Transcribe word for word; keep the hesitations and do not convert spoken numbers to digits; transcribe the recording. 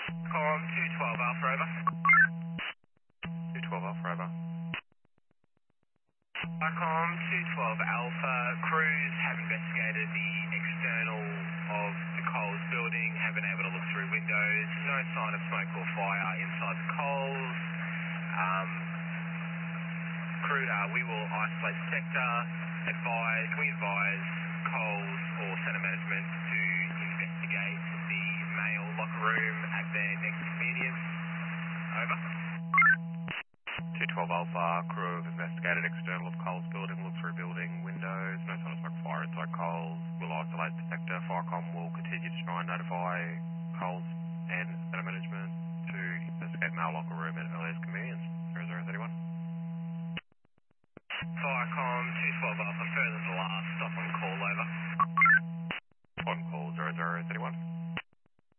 Com two twelve Alpha, over. two twelve Alpha, over. Com two twelve Alpha, crews have investigated the external of the Coles building, have been able to look through windows, no sign of smoke or fire inside the Coles. Um, crew, uh, we will isolate the sector, advise, we advise Coles or centre management to investigate the male locker room at their next convenience. Over. two twelve Alpha, crew have investigated external of Coles building, look through building windows, no sign of smoke fire inside Coles. We'll isolate the sector. Firecom will continue to try and notify Coles and centre management to investigate male locker room at earliest convenience. zero zero three one. Firecom two twelve Alpha, further to the last, stop on call, over.